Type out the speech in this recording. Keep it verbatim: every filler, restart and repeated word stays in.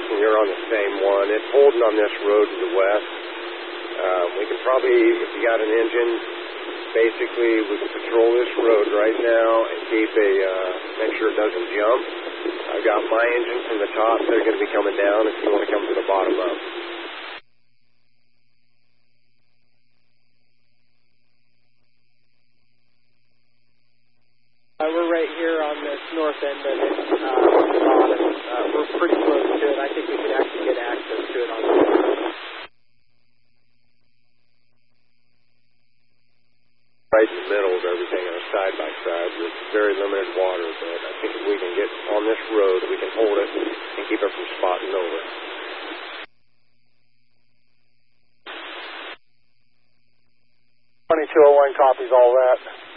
and you're on the same one. It's holding on this road to the west. Uh, we can probably, if you got an engine, basically we can patrol this road right now and keep a, uh, make sure it doesn't jump. I've got my engine from the top. They're going to be coming down if you want to come to the bottom up. Uh, we're right here on this north end of it, uh, on the bottom. Uh, we're pretty close to it. I think we could actually get access to it on the bottom. Right in the middle of everything on a side by side with very limited water, but I think if we can get on this road, we can hold it and keep it from spotting over. twenty-two oh one copies all that.